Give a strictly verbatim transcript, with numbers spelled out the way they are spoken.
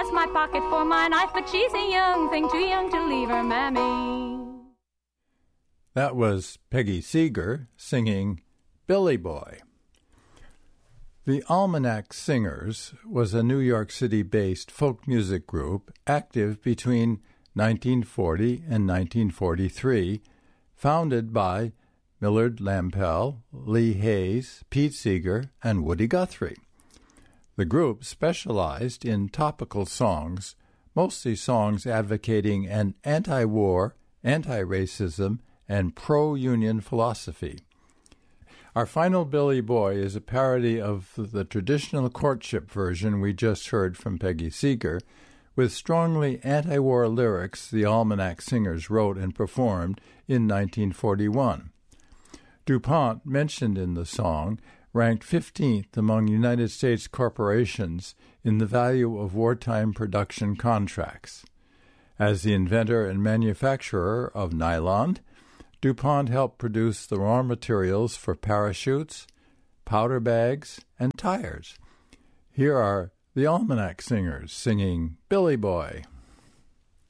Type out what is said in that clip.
ask my pocket for my knife, but she's a young thing, too young to leave her mammy. That was Peggy Seeger singing Billy Boy. The Almanac Singers was a New York City-based folk music group active between nineteen forty and nineteen forty-three, founded by Millard Lampell, Lee Hayes, Pete Seeger, and Woody Guthrie. The group specialized in topical songs, mostly songs advocating an anti-war, anti-racism, and pro-union philosophy. Our final Billy Boy is a parody of the traditional courtship version we just heard from Peggy Seeger, with strongly anti-war lyrics the Almanac Singers wrote and performed in nineteen forty-one. DuPont, mentioned in the song, ranked fifteenth among United States corporations in the value of wartime production contracts. As the inventor and manufacturer of nylon, DuPont helped produce the raw materials for parachutes, powder bags, and tires. Here are the Almanac Singers singing Billy Boy.